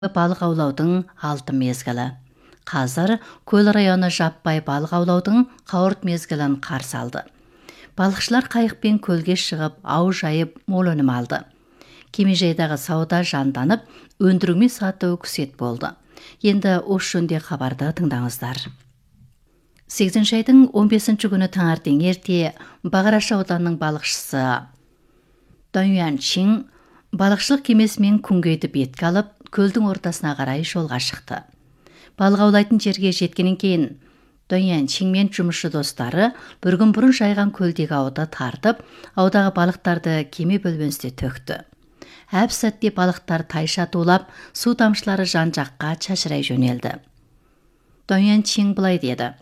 балық аулаудың алтын мезгілі. Қазір көл районы жаппай балық аулаудың қауырт мезгілін қарсы алды. Балықшылар қайықпен көлге шығып, ау жайып, мол өнім алды. Кемежайдағы сауда жанданып, өндіру мен сату күсет болды. Енді осы жөнде хабарды тыңдаңыздар. 8 айдың 15 күні таңертең ерте Бағараш ауданының балықшысы Донюан Чин балықшылық кемесімен күнгейді бетке алып, көлдің ортасына қарай жолға шықты. Балық аулайтын жерге жеткеннен кейін Донюан Чин мен жұмысшы достары бір күн бұрын жайған көлдегі ауды тартып, аудағы балықтарды кеме бөлмесіне төкті. Әп сәтте балықтар тайша тулап, су тамшылары жан-жаққа шашырай жөнелді. Донюан Чин былай деді: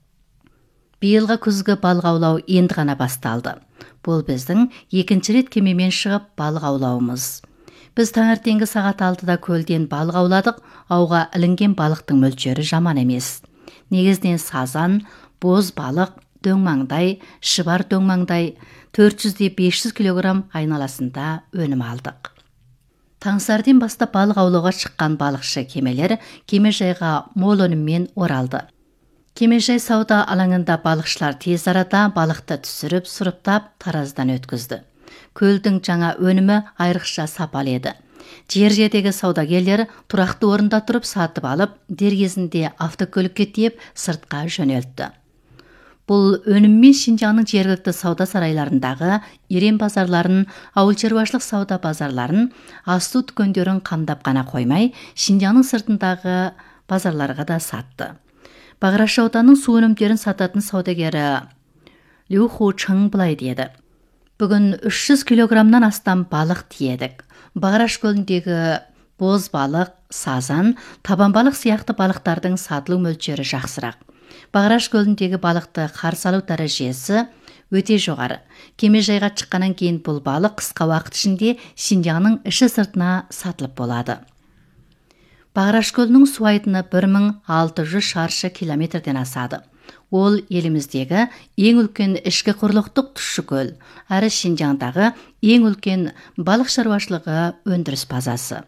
биылғы күзгі балық аулау енді ғана басталды. Бұл біздің екінші рет кемемен шығып балық аулауымыз. Біз таңертеңгі сағат 6-да көлден балық ауладық, ауға ілінген балықтың мөлшері жаман емес. Негізінен сазан, боз балық, дөңмаңдай, шыбар дөңмаңдай 400-500 килограмм айналасында өнім алдық. Таңсарден бастап балық аулауға шыққан балықшы кемелер кемежайға мол өніммен оралды. Кемежай сауда алаңында балықшылар тез арада балықты түсіріп, сұрыптап, тараздан өткізді. Көлдің жаңа өнімі айрықша сапалы еді. Жердегі саудагерлер тұрақты орында тұрып сатып алып, дер кезінде автокөлікке тиеп сыртқа жөнелтті. Бұл өніммен Шинжаңның жергілікті сауда сарайларындағы ерен базарларын, ауыл шаруашылық сауда базарларын, ас-су дүкендерін қамдап қана қоймай, Шинжаңның сыртындағы базарларға да сатты. Бағараш ауданының су өнімдерін сататын саудагері Лю Ху Чың былай деді: бүгін 300 килограммнан астам балық тиедік. Бағараш көліндегі боз балық, сазан, табан балық сияқты балықтардың сатылу мөлшері жақсырақ. Бағараш көліндегі балықты қарсы алу дәрежесі өте жоғары. Кемежайға шыққаннан кейін бұл балық қысқа уақыт ішінде Шинжаңның іші сыртына сатылып болады. Бағараш көлінің су айдыны 1600 шаршы километрден асады. Ол еліміздегі ең үлкен ішкі құрлықтық тұщы көл, әрі Шинжаңдағы ең үлкен балық шаруашылығы өндіріс базасы.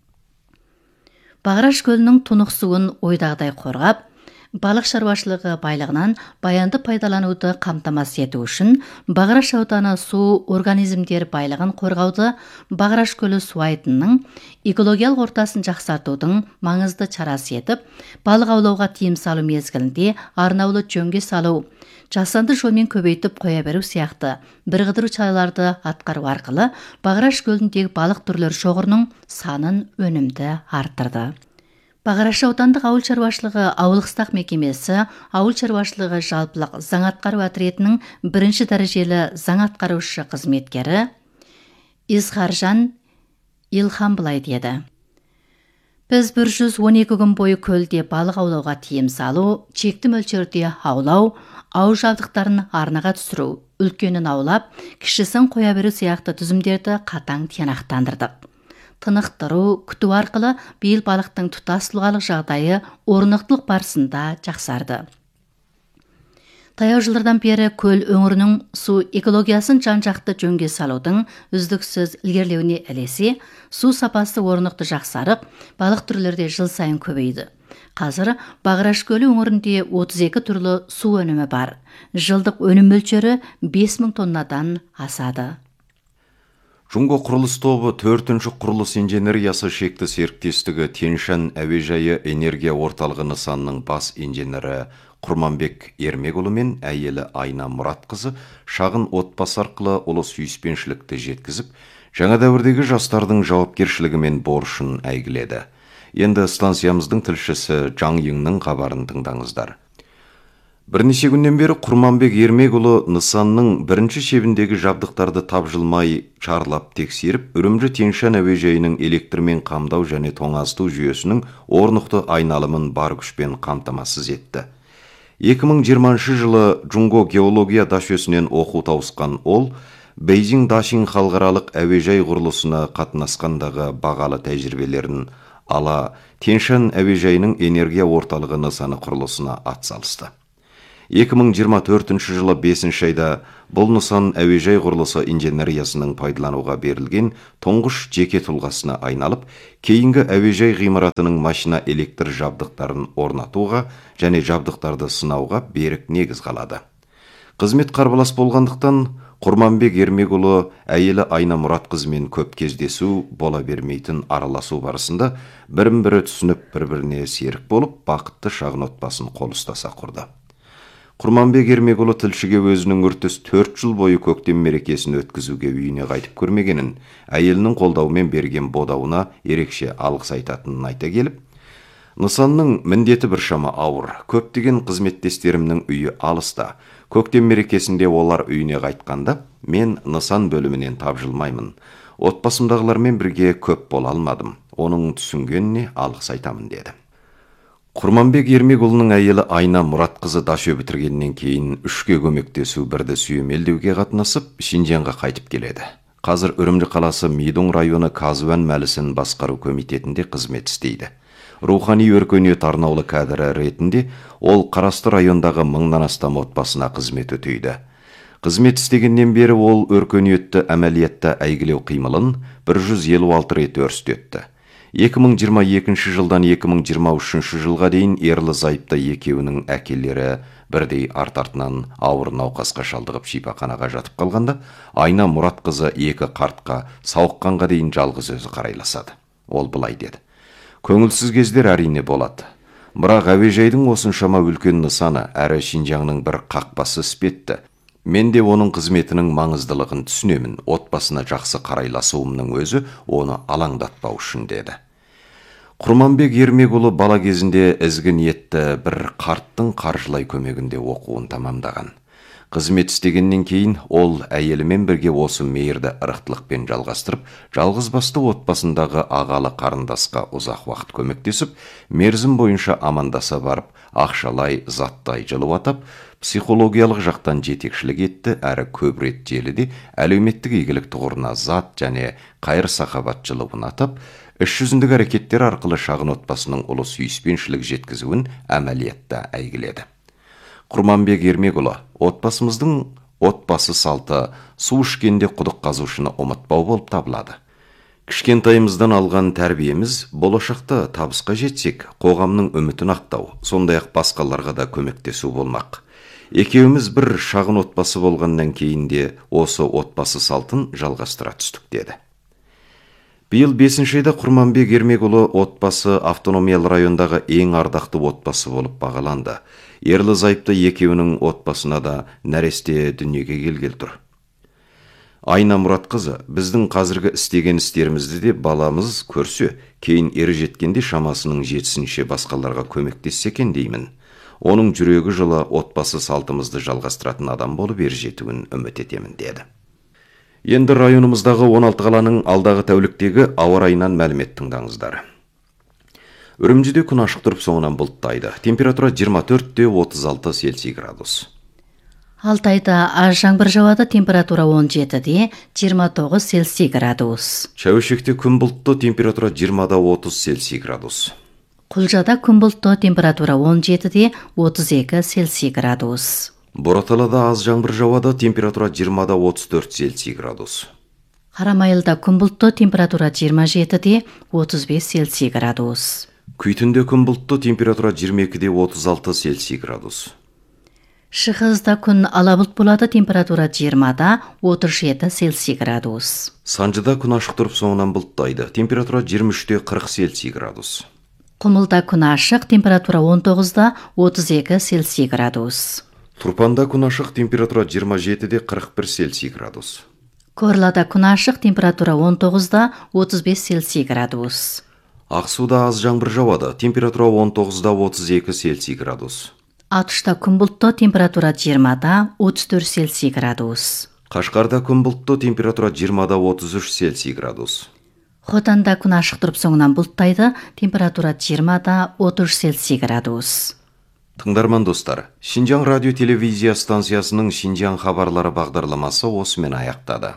Бағараш көлінің тұнық суын ойдағыдай қорғап, балық шаруашылығы байлығынан баянды пайдалануды қамтамасыз ету үшін Бағараш ауданы су организмдері байлығын қорғауды Бағараш көлі су айдынының экологиялық ортасын жақсартудың маңызды шарасы етіп, балық аулауға тыйым салу мезгілінде арнаулы жөнге салу, жасанды жолмен көбейтіп қоя беру сияқты бірқыдыру шараларды атқару арқылы Бағараш көліндегі балық түрлері шоғырының санын өнімді арттырды. Бағараш аудандық ауыл шаруашылығы ауылықстақ мекемесі ауыл шаруашылығы жалпылық заң атқару отрядының бірінші дәрежелі заң атқарушы қызметкері Изхаржан Илхам былай деді: біз 112 күн бойы көлде балық аулауға тыйым салу, шекті мөлшерде аулау, ау жабдықтарын арнаға түсіру, үлкенін аулап, кішісін қоя беру сияқты түзімдерді қатаң тиянақтандырдық. Тынықтыру, күту арқылы биыл балықтың тұтас тұлғалық жағдайы орнықтылық барысында жақсарды. Таяу жылдардан бері көл өңірінің су экологиясын жан-жақты жөнге салудың үздіксіз ілгерілеуіне ілесе, су сапасы орнықты жақсарып, балық түрлері жыл сайын көбейді. Қазір Бағараш көлі өңірінде 32 түрлі су өнімі бар. Жылдық өнім мөлшері 5000 тоннадан асады. Жунго құрылыс тобы 4-ші құрылыс инженериясы шекті серіктестігі Тянь-Шань әуежайы энергия орталығы нысанының бас инженері Құрманбек Ермекұлы мен әйелі Айна Мұратқызы шағын отбасы арқылы ұлы сүйіспеншілікті жеткізіп, жаңа дәуірдегі жастардың жауапкершілігі мен борышын әйгіледі. Енді станциямыздың тілшісі Жаң Юңның хабарын тыңдаңыздар. Бірнеше күннен бері Құрманбек Ермекұлы нысанның бірінші шебіндегі жабдықтарды тапжылмай чарлап тексеріп, Үрімжі Тянь-Шань әуежайының электрмен қамдау және тоңазыту жүйесінің орнықты айналымын бар күшпен қамтамасыз етті. 2020 жылы Жунго геология дашөсінен оқу тауысқан ол, Бейжің Дашин халықаралық әуежай құрылысына қатынасқандағы бағалы тәжірибелерін ала Тянь-Шань әуежайының энергия орталығы нысаны құрылысына атсалысты. 2024 жылы 5 айда бұл нысан әуежай құрылысы инженериясының пайдалануға берілген тұңғыш жеке тұлғасына айналып, кейінгі әуежай ғимаратының машина электр жабдықтарын орнатуға және жабдықтарды сынауға берік негіз қалады. Қызмет қарбалас болғандықтан, Құрманбек Ермекұлы әйелі Айна Мұратқызымен көп кездесу бола бермейтін араласу барысында бірін-бірі түсініп, бір-біріне серік болып, бақытты шағын отбасын қол ұстаса құрды. Құрманбек Ермекұлы тілшіге өзінің үртіс 4 жыл бойы көктем мерекесін өткізуге үйіне қайтып көрмегенін, әйелінің қолдауымен берген бодауына ерекше алғыс айтатынын айта келіп, нысанның міндеті біршама ауыр, көптеген қызметтестерімнің үйі алыста. Көктем мерекесінде олар үйіне қайтқанда, мен нысан бөлімінен тапжылмаймын. Отбасымдағылармен бірге көп бола алмадым. Оның түсінгеніне алғыс айтамын деді. Құрманбек Ермекұлының әйелі Айна Мұратқызы дашы бітіргеннен кейін үшке көмектесу бірді сүйемелдеуге қатынасып, Шинжанға қайтып келеді. Қазір Үрімжі қаласы Мидың районы Казуан мәлісін басқару комитетінде қызмет істейді. Рухани өркениет арнаулы кәдірі ретінде ол Қарасты райондағы 1000-нан астам отбасына қызмет өтейді. Қызмет істегеннен бері ол өркениетті әмәлиятта әйгілеу қимылын 156 рет өрістетті. 2022 жылдан 2023 жылға дейін ерлі-зайыпты екеуінің әкелері бірдей арт-артынан ауыр науқасқа шалдығып шипаханаға жатып қалғанда, Айна Мұратқызы екі қартқа сауыққанға дейін жалғыз өзі қарайласады. Ол былай деді: көңілсіз кездер әрине болады. Бірақ әуежайдың осыншама үлкен нысаны әрі Шинжаңның бір қақпасы іспетті. Мен де оның қызметінің маңыздылығын түсінемін. Отбасына жақсы қарайласуымның өзі оны алаңдатпау үшін деді. Құрманбек Ермекұлы бала кезінде ізгі ниетті бір қарттың қаржылай көмегінде оқуын тамамдаған. Қызмет істегеннен кейін ол әйелімен бірге осы мейірді ырықтылықпен жалғастырып, жалғыз басты отбасындағы ағалы қарындасқа ұзақ уақыт көмектесіп, мерзім бойынша амандаса барып, ақшалай, заттай жылуатап, психологиялық жақтан жетекшілік етті, әрі көп рет желіде әлеуметтік игілік тұғырына зат және қайыр сахабат жылуын атап, іс жүзіндік әрекеттер арқылы шағын отбасының ұлы сүйіспеншілік жеткізуін әмәлиятта әйгіледі. Құрманбек Ермекұлы, отбасымыздың отбасы салты су ішкенде құдық қазушыны ұмытпау болып табылады. Кішкентайымыздан алған тәрбиеміз болашақта табысқа жетсек, қоғамның үмітін ақтау, сондай-ақ басқаларға да көмектесу болмақ. Екеуміз бір шағын отбасы болғаннан кейін де осы отбасы салтын жалғастыра түстік деді. Биыл 5 айда Құрманбек Ермекұлы отбасы автономиялы райондағы ең ардақты отбасы болып бағаланды. Ерлі-зайыпты екеуінің отбасына да нәресте дүниеге келгел тұр. Айна Мұратқызы, біздің қазіргі істеген істерімізді де баламыз көрсе, кейін ері жеткенде шамасының жетісінше басқаларға көмектессе екен деймін. Оның жүрегі жылы отбасы салтымызды жалғастыратын адам болып ері жетуін үміт етемін деді. Енді районымыздағы 16 қаланың алдағы тәуліктегі ауа райынан мәлімет тыңдаңыздар. Үрімжіде күн ашық тұрып соңынан бұлттайды. Температура 24-36 Цельсий градус. Алтайда аз жаңбыр жауады, температура 17-де 29 Цельсий градус. Шәуешекте күн бұлтты, температура 20-30 Цельсий градус. Құлжада күн бұлтты, температура 17-де 32 Цельсий градус. Бораталада аз жаңбыр жауады, температура 20-34 Цельсий градус. Қарамайылда күн бұлтты, температура 27-де 35 Цельсий градус. Күйтінде күн бұлтты, температура 22-де 36 Цельсий градус. Шығызда күн ала бұлт болады, температура 20-да 37 Цельсий градус. Санжыда күн ашық тұрып соңынан бұлттайды, температура 23-де 40 Цельсий градус. Құмылда күн ашық, температура 19-да 32 Цельсий градус. Турпанда күн ашық, температура 27-де 41 Цельсий градус. Корлада күн ашық, температура 19-да 35 Цельсий градус. Ақсуда аз жаңбыр жауады, температура 19-да 32 Цельсий градус. Атышта күн бұлтты, температура 20-да 34 Цельсий градус. Қашқарда күн бұлтты, температура 20-да 33 Цельсий градус. Хотанда күн ашық тұрып соңынан бұлттайды, температура 20-да 30 Цельсий градус. Тыңдарман достар, Шинжаң радио телевизия станциясының Шинжаң хабарлары бағдарламасы осымен аяқтады.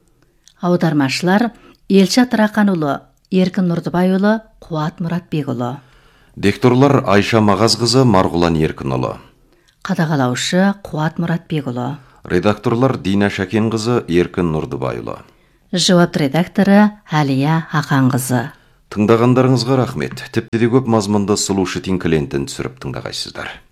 Аудармашылар Елшат Рақанұлы, Еркін Нұрдыбайұлы, Қуат Мұратбекұлы. Дикторлар Айша Мағазқызы, Марғұлан Еркінұлы. Қадағалаушы Қуат Мұратбекұлы. Редакторлар Дина Шәкенқызы, Еркін Нұрдыбайұлы. Жауап редакторы Әлия Ақанқызы. Тыңдағандарыңызға рахмет. Тіпті де көп мазмұнды сұлушы тинкілентін түсіріп тыңдағайсыздар.